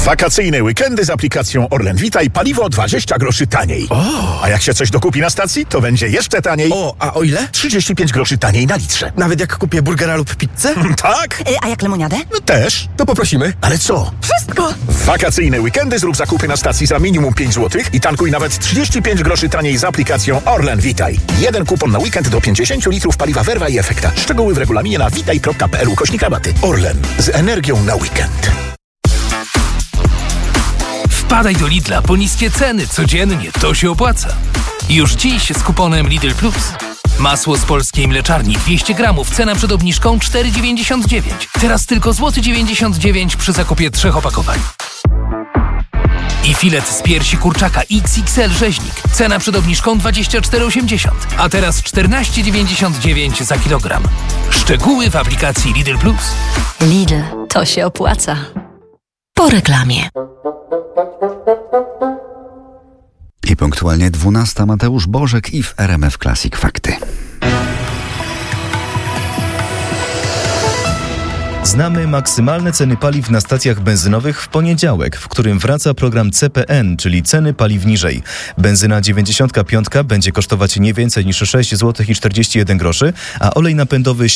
Wakacyjne weekendy z aplikacją Orlen Witaj, paliwo 20 groszy taniej. A jak się coś dokupi na stacji, to będzie jeszcze taniej. A o ile? 35 groszy taniej na litrze. Nawet jak kupię burgera lub pizzę? Tak? A jak lemoniadę? Też. To poprosimy. Ale co? Wszystko! W wakacyjne weekendy zrób zakupy na stacji za minimum 5 zł i tankuj nawet 35 groszy taniej z aplikacją Orlen Witaj. Jeden kupon na weekend do 50 litrów paliwa Verva i Efekta. Szczegóły w regulaminie na witaj.pl/rabaty. Orlen. Z energią na weekend. Wpadaj do Lidla po niskie ceny codziennie, to się opłaca. Już dziś z kuponem Lidl Plus. Masło z polskiej mleczarni 200 gramów, cena przed obniżką 4,99. Teraz tylko złoty 99 przy zakupie 3 opakowań. I filet z piersi kurczaka XXL rzeźnik. Cena przed obniżką 24,80, a teraz 14,99 za kilogram. Szczegóły w aplikacji Lidl Plus. Lidl, to się opłaca. Po reklamie. I punktualnie 12 Mateusz Bożek i w RMF Classic Fakty. Znamy maksymalne ceny paliw na stacjach benzynowych w poniedziałek, w którym wraca program CPN, czyli ceny paliw niżej. Benzyna 95 będzie kosztować nie więcej niż 6 zł i 41 groszy, a olej napędowy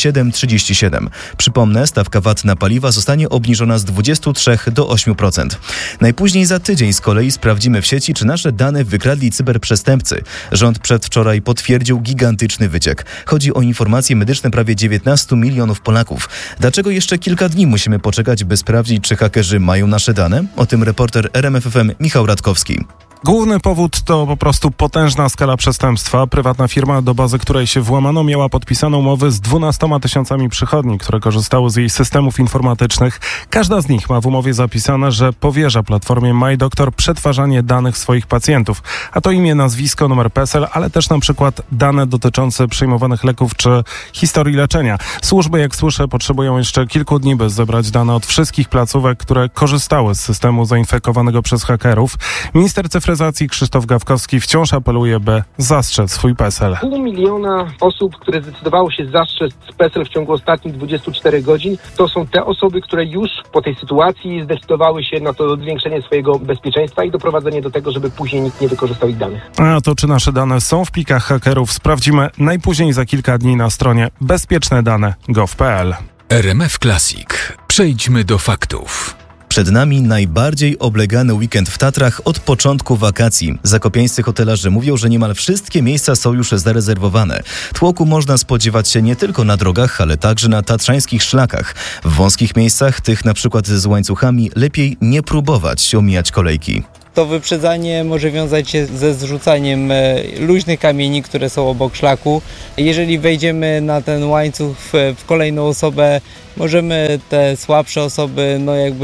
7,37. Przypomnę, stawka VAT na paliwa zostanie obniżona z 23 do 8%. Najpóźniej za tydzień z kolei sprawdzimy w sieci, czy nasze dane wykradli cyberprzestępcy. Rząd przedwczoraj potwierdził gigantyczny wyciek. Chodzi o informacje medyczne prawie 19 milionów Polaków. Dlaczego jeszcze kilka dni musimy poczekać, by sprawdzić, czy hakerzy mają nasze dane? O tym reporter RMF FM Michał Radkowski. Główny powód to po prostu potężna skala przestępstwa. Prywatna firma, do bazy której się włamano, miała podpisaną umowę z 12 tysiącami przychodni, które korzystały z jej systemów informatycznych. Każda z nich ma w umowie zapisane, że powierza platformie MyDoktor przetwarzanie danych swoich pacjentów. A to imię, nazwisko, numer PESEL, ale też na przykład dane dotyczące przyjmowanych leków czy historii leczenia. Służby, jak słyszę, potrzebują jeszcze kilku dni, by zebrać dane od wszystkich placówek, które korzystały z systemu zainfekowanego przez hakerów. Minister cyfryzacji Krzysztof Gawkowski wciąż apeluje, by zastrzec swój PESEL. 500 000 osób, które zdecydowało się zastrzec PESEL w ciągu ostatnich 24 godzin, to są te osoby, które już po tej sytuacji zdecydowały się na to zwiększenie swojego bezpieczeństwa i doprowadzenie do tego, żeby później nikt nie wykorzystał ich danych. A to, czy nasze dane są w plikach hakerów, sprawdzimy najpóźniej za kilka dni na stronie bezpieczne-dane.gov.pl. RMF Classic. Przejdźmy do faktów. Przed nami najbardziej oblegany weekend w Tatrach od początku wakacji. Zakopiańscy hotelarze mówią, że niemal wszystkie miejsca są już zarezerwowane. Tłoku można spodziewać się nie tylko na drogach, ale także na tatrzańskich szlakach. W wąskich miejscach, tych na przykład z łańcuchami, lepiej nie próbować omijać kolejki. To wyprzedzanie może wiązać się ze zrzucaniem luźnych kamieni, które są obok szlaku. Jeżeli wejdziemy na ten łańcuch w kolejną osobę, możemy te słabsze osoby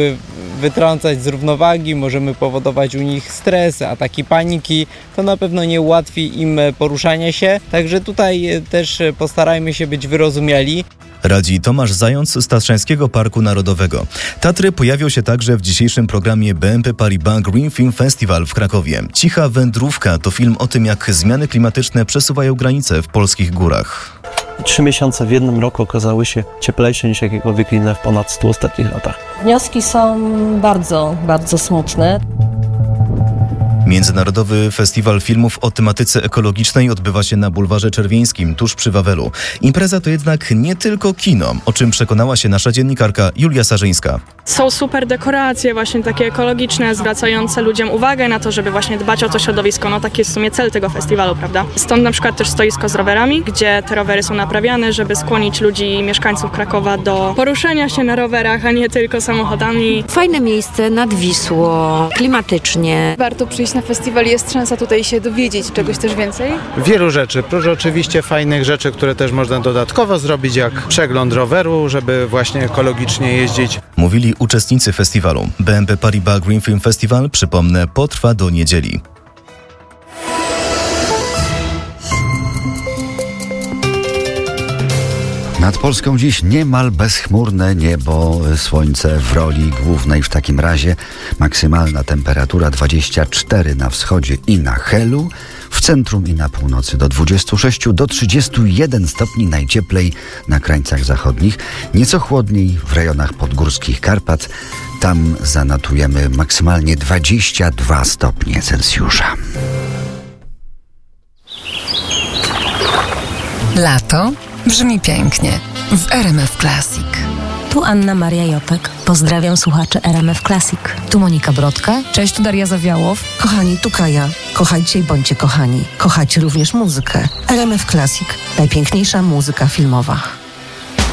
wytrącać z równowagi, możemy powodować u nich stres, ataki paniki. To na pewno nie ułatwi im poruszania się, także tutaj też postarajmy się być wyrozumiali. Radzi Tomasz Zając z Tatrzańskiego Parku Narodowego. Tatry pojawią się także w dzisiejszym programie BNP Paribas Green Film Festival w Krakowie. Cicha wędrówka to film o tym, jak zmiany klimatyczne przesuwają granice w polskich górach. 3 miesiące w jednym roku okazały się cieplejsze niż jakiekolwiek inne w ponad 100 ostatnich latach. Wnioski są bardzo, bardzo smutne. Międzynarodowy Festiwal Filmów o tematyce ekologicznej odbywa się na Bulwarze Czerwieńskim, tuż przy Wawelu. Impreza to jednak nie tylko kino, o czym przekonała się nasza dziennikarka Julia Sarzyńska. Są super dekoracje właśnie takie ekologiczne, zwracające ludziom uwagę na to, żeby właśnie dbać o to środowisko. No taki jest w sumie cel tego festiwalu, prawda? Stąd na przykład też stoisko z rowerami, gdzie te rowery są naprawiane, żeby skłonić ludzi i mieszkańców Krakowa do poruszania się na rowerach, a nie tylko samochodami. Fajne miejsce nad Wisłą, klimatycznie. Warto przyjść na festiwal, jest szansa tutaj się dowiedzieć czegoś też więcej? Wielu rzeczy, prócz oczywiście fajnych rzeczy, które też można dodatkowo zrobić, jak przegląd roweru, żeby właśnie ekologicznie jeździć. Mówili uczestnicy festiwalu. BNP Paribas Green Film Festival, przypomnę, potrwa do niedzieli. Nad Polską dziś niemal bezchmurne niebo, słońce w roli głównej w takim razie. Maksymalna temperatura 24 na wschodzie i na Helu, w centrum i na północy do 26 do 31 stopni, najcieplej na krańcach zachodnich, nieco chłodniej w rejonach podgórskich Karpat. tam zanotujemy maksymalnie 22 stopnie Celsjusza. Lato brzmi pięknie w RMF Classic. Tu Anna Maria Jopek. Pozdrawiam słuchaczy RMF Classic. Tu Monika Brodka. Cześć, tu Daria Zawiałow. Kochani, tu Kaja. Kochajcie i bądźcie kochani. Kochajcie również muzykę. RMF Classic. Najpiękniejsza muzyka filmowa.